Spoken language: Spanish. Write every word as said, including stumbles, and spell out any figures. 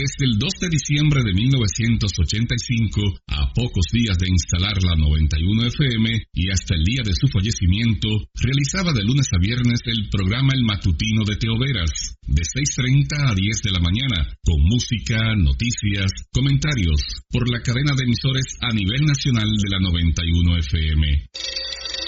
Desde el dos de diciembre de mil novecientos ochenta y cinco, a pocos días de instalar la noventa y uno F M y hasta el día de su fallecimiento, realizaba de lunes a viernes el programa El Matutino de Teo Veras, de seis treinta a diez de la mañana, con música, noticias, comentarios, por la cadena de emisores a nivel nacional de la noventa y uno F M.